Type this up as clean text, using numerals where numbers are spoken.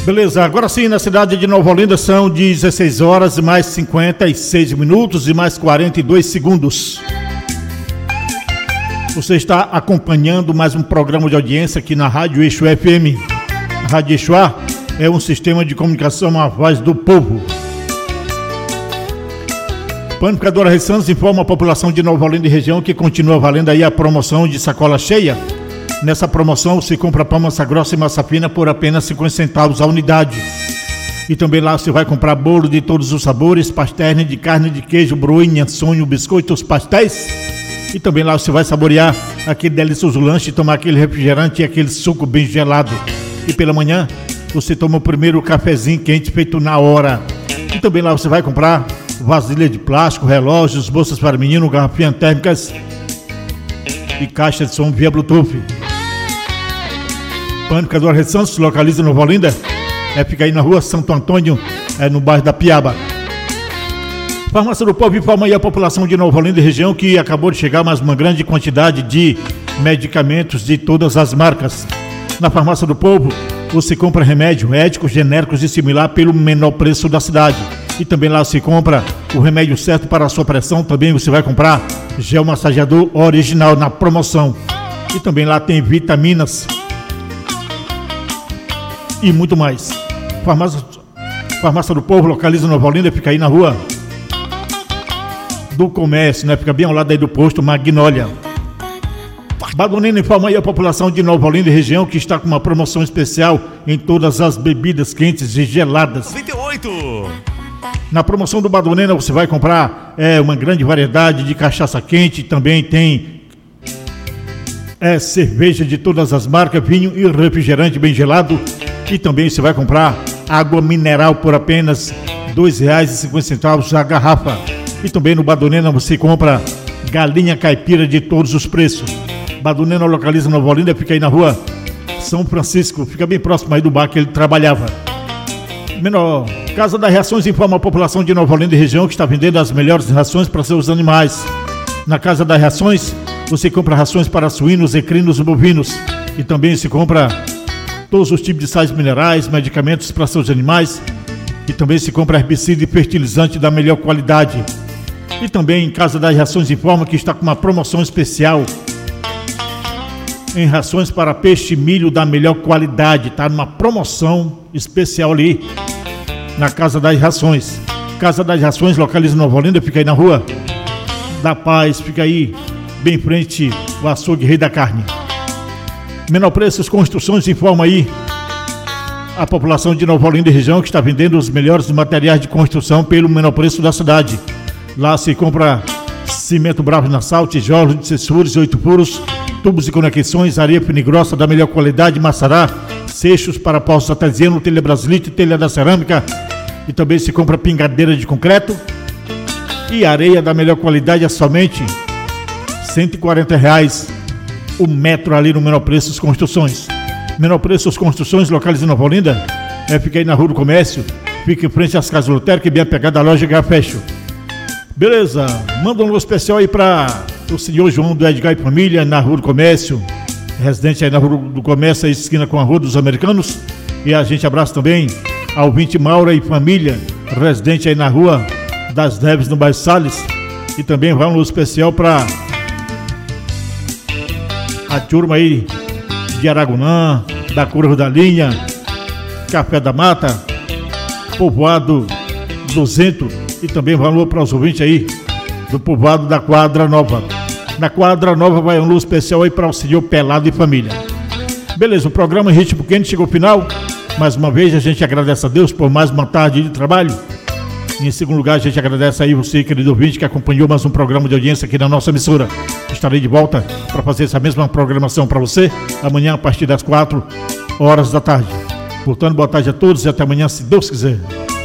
Beleza, agora sim, na cidade de Nova Olinda são 16 horas e mais 56 minutos e mais 42 segundos. Você está acompanhando mais um programa de audiência aqui na Rádio Eixo FM. A Rádio Eixo A é um sistema de comunicação à voz do povo. Panificadora Reis informa a população de Nova Olinda e região que continua valendo aí a promoção de sacola cheia. Nessa promoção você compra pão massa grossa e massa fina por apenas 50 centavos a unidade. E também lá você vai comprar bolo de todos os sabores, pastéis de carne, de queijo, broinha, sonho, biscoitos, pastéis. E também lá você vai saborear aquele delicioso lanche, tomar aquele refrigerante e aquele suco bem gelado. E pela manhã você toma o primeiro cafezinho quente feito na hora. E também lá você vai comprar vasilha de plástico, relógios, bolsas para menino, garrafinhas térmicas e caixa de som via Bluetooth. Panificadora Reis Santos, se localiza em Nova Olinda, fica aí na rua Santo Antônio, no bairro da Piaba. Farmácia do Povo informa aí a população de Nova Olinda e região que acabou de chegar mais uma grande quantidade de medicamentos de todas as marcas. Na Farmácia do Povo, você compra remédio, médicos, genéricos e similar pelo menor preço da cidade. E também lá você compra o remédio certo para a sua pressão. Também você vai comprar gel massageador original na promoção. E também lá tem vitaminas e muito mais. Farmácia do Povo localiza Nova Olinda, fica aí na rua do Comércio, né? Fica bem ao lado aí do posto Magnólia. Badonina informa aí a população de Nova Olinda e região que está com uma promoção especial em todas as bebidas quentes e geladas. 98. Na promoção do Badonina você vai comprar uma grande variedade de cachaça quente, também tem cerveja de todas as marcas, vinho e refrigerante bem gelado. E também você vai comprar água mineral por apenas R$ 2,50 a garrafa. E também no Badonina você compra galinha caipira de todos os preços. Badonina localiza Nova Olinda, fica aí na rua São Francisco, fica bem próximo aí do bar que ele trabalhava. Casa das Rações informa a população de Nova Olinda e região que está vendendo as melhores rações para seus animais. Na Casa das Rações você compra rações para suínos, equinos e bovinos. E também se compra todos os tipos de sais minerais, medicamentos para seus animais. E também se compra herbicida e fertilizante da melhor qualidade. E também Casa das Rações informa que está com uma promoção especial em rações para peixe e milho da melhor qualidade. Está numa promoção especial ali na Casa das Rações. Casa das Rações localiza em Nova Olinda, fica aí na rua da Paz, fica aí bem em frente ao açougue Rei da Carne. Menor Preços Construções informa aí a população de Nova Olinda e região que está vendendo os melhores materiais de construção pelo menor preço da cidade. Lá se compra cimento Bravo Nassau, tijolos de 6 furos e 8 furos, tubos e conexões, areia fina e grossa da melhor qualidade, maçará, seixos para poços artesianos, telha brasilite, telha da cerâmica. E também se compra pingadeira de concreto e areia da melhor qualidade a somente R$ 140 o metro ali no Menor Preços Construções. Menor Preços Construções localiza em Nova Olinda, fica aí na Rua do Comércio, fica em frente às casas lotéricas e bem apegada à loja Gafecho. Beleza, manda um alô especial aí para o senhor João do Edgar e família na Rua do Comércio, residente aí na Rua do Comércio, aí esquina com a Rua dos Americanos. E a gente abraça também ao Vinte Maura e família, residente aí na Rua das Neves, no bairro Salles. E também vai um alô especial para a turma aí de Aragunã, da Curva da Linha, Café da Mata, Povoado 200. E também valor para os ouvintes aí do povoado da Quadra Nova. Na Quadra Nova vai um luz especial aí para o senhor Pelado e família. Beleza, o programa Ritmo Quente chegou ao final. Mais uma vez a gente agradece a Deus por mais uma tarde de trabalho. E em segundo lugar a gente agradece aí você, querido ouvinte, que acompanhou mais um programa de audiência aqui na nossa emissora. Estarei de volta para fazer essa mesma programação para você amanhã a partir das 4 horas da tarde. Portanto, boa tarde a todos e até amanhã, se Deus quiser.